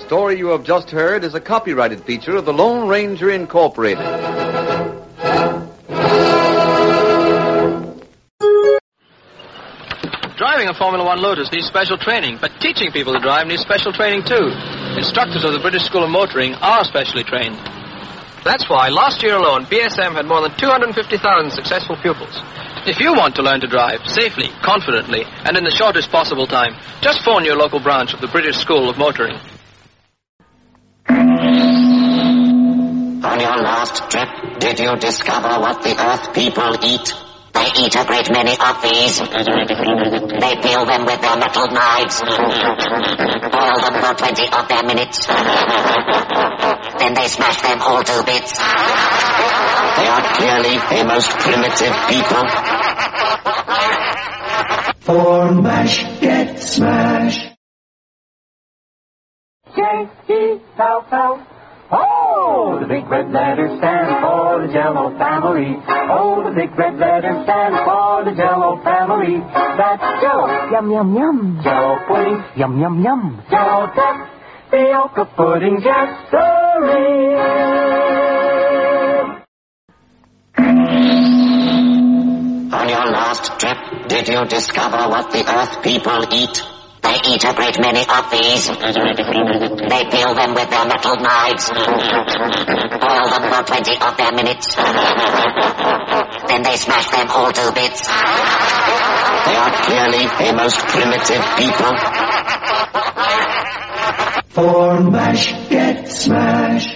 story you have just heard is a copyrighted feature of the Lone Ranger Incorporated. Driving a Formula One Lotus needs special training, but teaching people to drive needs special training too. Instructors of the British School of Motoring are specially trained. That's why last year alone, BSM had more than 250,000 successful pupils. If you want to learn to drive safely, confidently, and in the shortest possible time, just phone your local branch of the British School of Motoring. On your last trip, did you discover what the Earth people eat? They eat a great many of these. They peel them with their metal knives. Boil them for 20 of their minutes. Then they smash them all to bits. They are clearly the most primitive people. For MASH, get smash. J-E-L-L. Oh, the big red letters stand for the Jell-O family. Oh, the big red letters stand for the Jell-O family. That's Jell-O. Yum, yum, yum. Jell-O pudding. Yum, yum, yum. Jell-O duck. Fiocca pudding, yes, sirree. On your last trip, did you discover what the Earth people eat? They eat a great many of these. They peel them with their metal knives. Boil them for 20 of their minutes. Then they smash them all to bits. They are clearly the most primitive people. For MASH, get smash.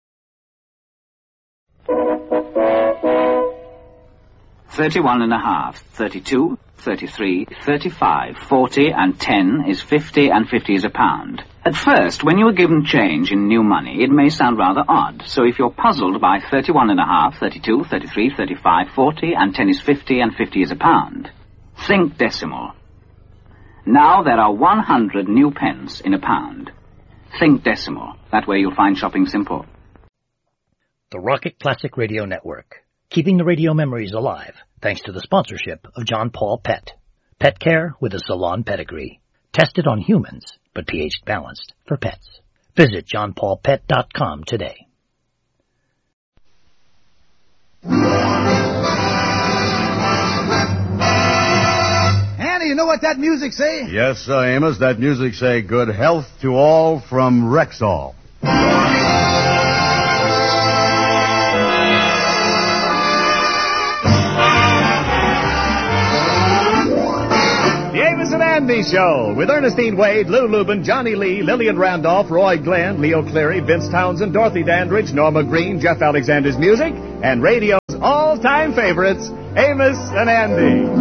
31.5, 32, 33, 35, 40, and 10 is 50, and 50 is a pound. At first, when you are given change in new money, it may sound rather odd. So if you're puzzled by 31.5, 32, 33, 35, 40, and 10 is 50, and 50 is a pound, think decimal. Now there are 100 new pence in a pound. Think decimal. That way you'll find shopping simple. The Rocket Classic Radio Network, keeping the radio memories alive, thanks to the sponsorship of John Paul Pet. Pet care with a salon pedigree. Tested on humans, but pH balanced for pets. Visit johnpaulpet.com today. Andy, you know what that music say? Yes, Amos, that music say good health to all from Rexall. And Andy Show with Ernestine Wade, Lou Lubin, Johnny Lee, Lillian Randolph, Roy Glenn, Leo Cleary, Vince Townsend, Dorothy Dandridge, Norma Green, Jeff Alexander's music, and radio's all-time favorites, Amos and Andy.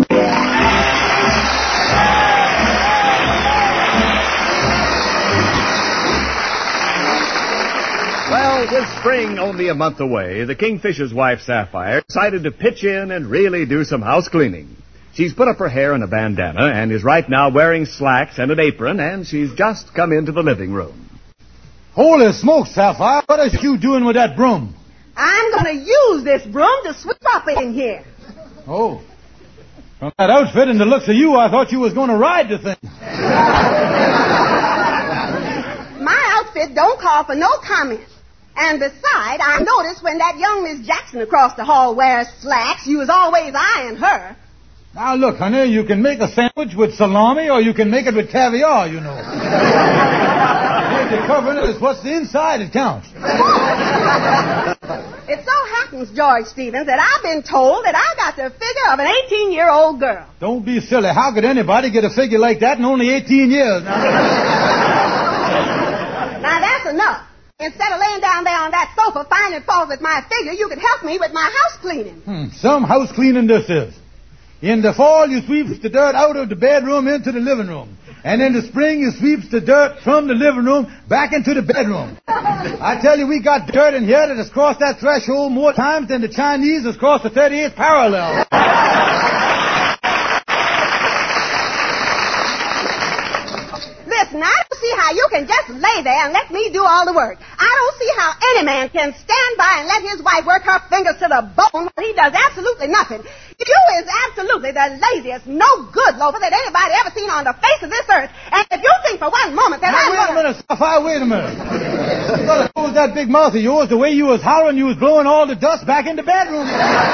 Well, with spring only a month away, the Kingfisher's wife, Sapphire, decided to pitch in and really do some house cleaning. She's put up her hair in a bandana and is right now wearing slacks and an apron, and she's just come into the living room. Holy smokes, Sapphire, what are you doing with that broom? I'm going to use this broom to sweep up in here. Oh. From that outfit and the looks of you, I thought you was going to ride the thing. My outfit don't call for no comment. And beside, I noticed when that young Miss Jackson across the hall wears slacks, you was always eyeing her. Now, look, honey, you can make a sandwich with salami or you can make it with caviar, you know. If you're covering it, it's what's the inside that counts. It so happens, George Stevens, that I've been told that I got the figure of an 18-year-old girl. Don't be silly. How could anybody get a figure like that in only 18 years? Now, that's enough. Instead of laying down there on that sofa finding fault with my figure, you could help me with my house cleaning. Some house cleaning this is. In the fall, you sweeps the dirt out of the bedroom into the living room. And in the spring, you sweeps the dirt from the living room back into the bedroom. I tell you, we got dirt in here that has crossed that threshold more times than the Chinese has crossed the 38th parallel. Listen, I don't see how you can just lay there and let me do all the work. I don't see how any man can stand by and let his wife work her fingers to the bone when he does absolutely nothing. You is absolutely the laziest, no-good loafer that anybody ever seen on the face of this earth. And if you think for one moment that I'm going to... minute, Sapphire, wait a minute. You gotta close that big mouth of yours. The way you was hollering, you was blowing all the dust back in the bedroom.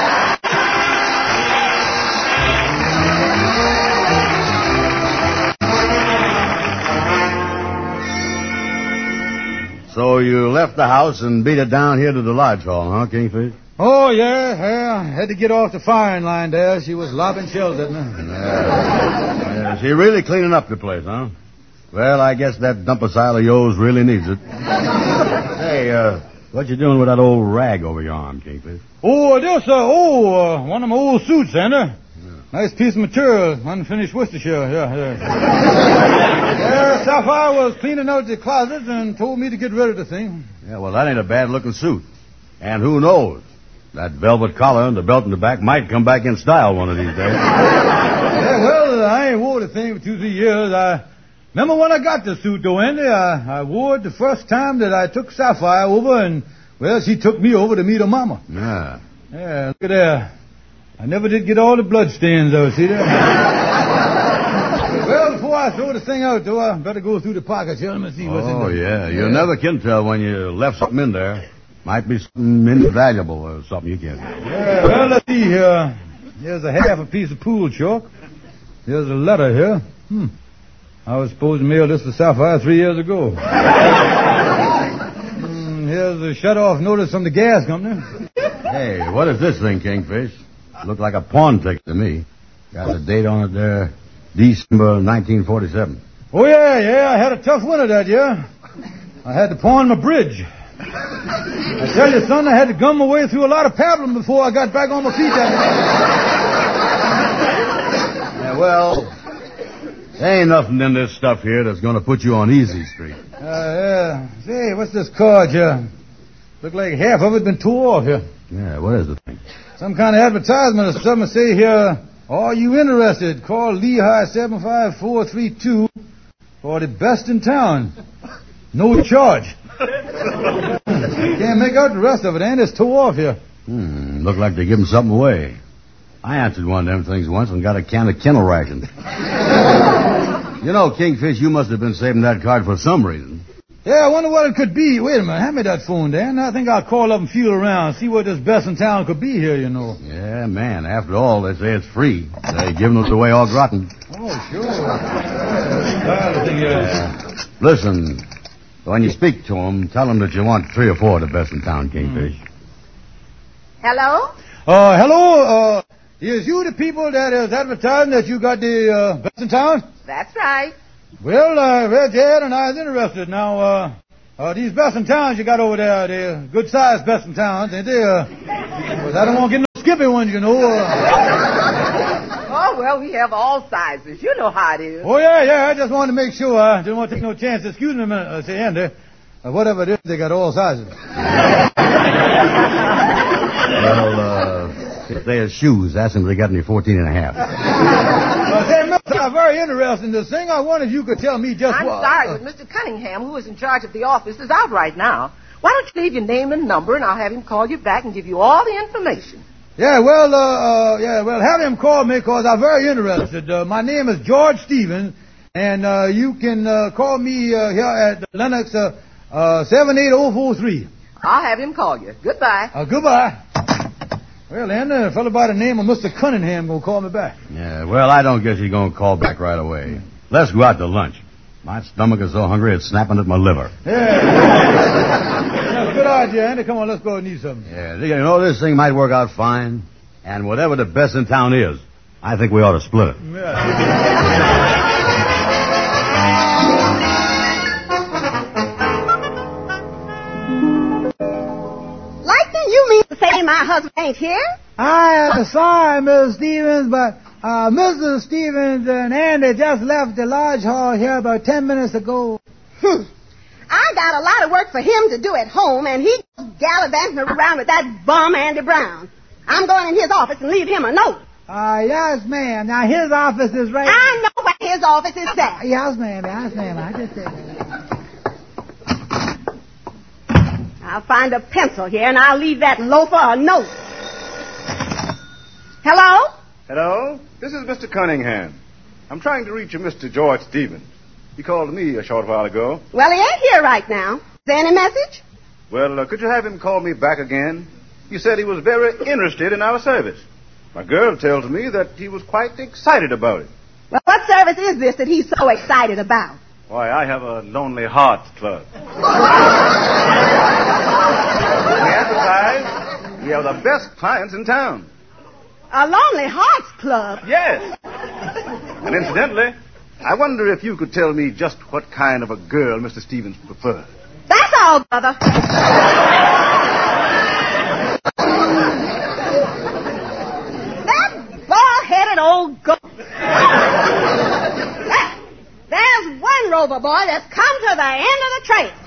So you left the house and beat it down here to the lodge hall, huh, Kingfish? Oh, yeah. Had to get off the firing line there. She was lobbing shells at me. Yeah, she really cleaning up the place, huh? Well, I guess that dump-a-sile of yours really needs it. Hey, what you doing with that old rag over your arm, Kingfish? Oh, this, one of my old suits, Sander. Nice piece of material, unfinished Worcestershire. Yeah. Sapphire was cleaning out the closets and told me to get rid of the thing. Yeah, well, that ain't a bad-looking suit. And who knows? That velvet collar and the belt in the back might come back in style one of these days. Yeah, well, I ain't wore the thing for 2-3 years. I remember when I got the suit, though, Andy. I wore it the first time that I took Sapphire over, and, well, she took me over to meet her mama. Yeah. Yeah, look at there. I never did get all the blood stains, though, see there? Well, before I throw the thing out, though, I better go through the pockets here. Let me see what's in there. Oh, yeah. You never can tell when you left something in there. Might be something invaluable or something you can't. Yeah, well, let's see here. Here's a half a piece of pool chalk. Here's a letter here. I was supposed to mail this to Sapphire 3 years ago. Here's a shut-off notice from the gas company. Hey, what is this thing, Kingfish? Looked like a pawn ticket to me. Got the date on it there. December 1947. Oh, yeah. I had a tough winter that year. I had to pawn my bridge. I tell you, son, I had to gum my way through a lot of paddling before I got back on my feet that day. Yeah, well, there ain't nothing in this stuff here that's going to put you on easy street. Yeah. Say, what's this card here? Look like half of it been tore off here. Yeah, what is the thing? Some kind of advertisement or something. Say here, are you interested? Call Lehigh 75432 for the best in town. No charge. Can't make out the rest of it, and it's tore off here. Look like they're giving something away. I answered one of them things once and got a can of kennel ration. You know, Kingfish, you must have been saving that card for some reason. Yeah, I wonder what it could be. Wait a minute, hand me that phone, Dan. I think I'll call up and feel around, see what this best in town could be here, you know. Yeah, man, after all, they say it's free. They're giving us away all rotten. Oh, sure. Listen, when you speak to them, tell them that you want 3 or 4 of the best in town, Kingfish. Hello? Hello, is you the people that is advertising that you got the best in town? That's right. Well, I read the ad and I was interested. Now, these best in towns you got over there, they're good-sized best in towns, ain't they? But I don't want to get no skippy ones, you know. Oh, well, we have all sizes. You know how it is. Oh, yeah, I just wanted to make sure. I didn't want to take no chance. Excuse me a minute, say, Andy. Whatever it is, they got all sizes. Well, if they have shoes, ask them if they got any 14 and a half. Say, mister, I'm very interested in this thing. I wonder if you could tell me just I'm what... sorry, but Mr. Cunningham, who is in charge of the office, is out right now. Why don't you leave your name and number, and I'll have him call you back and give you all the information. Yeah, well, have him call me, because I'm very interested. My name is George Stevens, and you can call me here at Lennox 78043. I'll have him call you. Goodbye. Goodbye. Well, then, a fellow by the name of Mr. Cunningham will call me back. Yeah, well, I don't guess he's going to call back right away. Let's go out to lunch. My stomach is so hungry it's snapping at my liver. Yeah. That's a good idea, Andy. Come on, let's go and eat something. Yeah, you know, this thing might work out fine. And whatever the best in town is, I think we ought to split it. Yeah. You mean to say my husband ain't here? Sorry, Mrs. Stevens, but Mrs. Stevens and Andy just left the lodge hall here about 10 minutes ago. I got a lot of work for him to do at home, and he's gallivanting around with that bum Andy Brown. I'm going in his office and leave him a note. Yes, ma'am. Now, his office is right... I know where his office is at. Yes, ma'am. I just said that. I'll find a pencil here, and I'll leave that loafer a note. Hello? Hello? This is Mr. Cunningham. I'm trying to reach a Mr. George Stevens. He called me a short while ago. Well, he ain't here right now. Is there any message? Well, could you have him call me back again? He said he was very interested in our service. My girl tells me that he was quite excited about it. Well, what service is this that he's so excited about? Why, I have a Lonely Hearts Club. We advertise. We have the best clients in town. A Lonely Hearts Club? Yes. And incidentally, I wonder if you could tell me just what kind of a girl Mr. Stevens prefers. That's all, brother. That bald-headed old goat. There's one Rover boy that's come to the end of the trail.